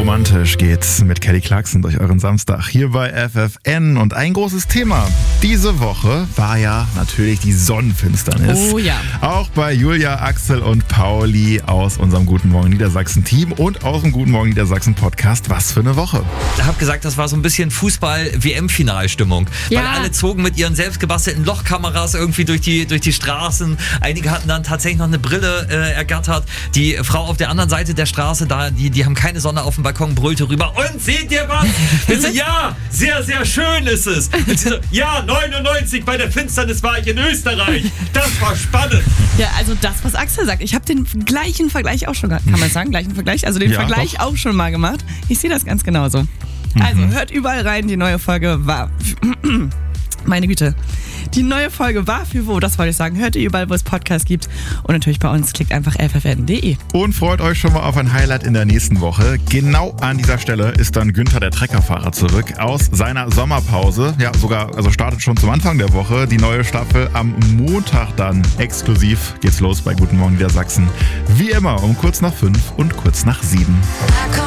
romantisch geht's mit Kelly Clarkson durch euren Samstag hier bei FFN. Und ein großes Thema diese Woche war ja natürlich die Sonnenfinsternis. Oh ja. Auch bei Julia, Axel und Pauli aus unserem Guten Morgen Niedersachsen Team und aus dem Guten Morgen Niedersachsen Podcast. Was für eine Woche. Ich habe gesagt, das war so ein bisschen Fußball-WM-Finalstimmung. Ja. Weil alle zogen mit ihren selbstgebastelten Lochkameras irgendwie durch die Straßen. Einige hatten dann tatsächlich noch eine Brille ergattert. Die Frau auf der anderen Seite der Straße, die haben keine Sonne auf dem Balkon, brüllte rüber. Und seht ihr was? Ich so, ja, sehr, sehr schön ist es. Und sie so, ja, 99 bei der Finsternis war ich in Österreich. Das war spannend. Ja, also das, was Axel sagt. Ich habe den gleichen Vergleich auch schon gemacht. Kann man sagen, gleichen Vergleich? Also den Ja, Vergleich doch. auch schon mal gemacht. Ich sehe das ganz genauso. Also hört überall rein, die neue Folge war... Meine Güte. Die neue Folge war für wo? Das wollte ich sagen. Hört ihr überall, wo es Podcasts gibt. Und natürlich bei uns. Klickt einfach ffn.de. Und freut euch schon mal auf ein Highlight in der nächsten Woche. Genau an dieser Stelle ist dann Günther, der Treckerfahrer, zurück aus seiner Sommerpause. Ja, sogar, also startet schon zum Anfang der Woche. Die neue Staffel am Montag dann exklusiv geht's los bei Guten Morgen Niedersachsen. Wie immer um kurz nach 5 und kurz nach 7.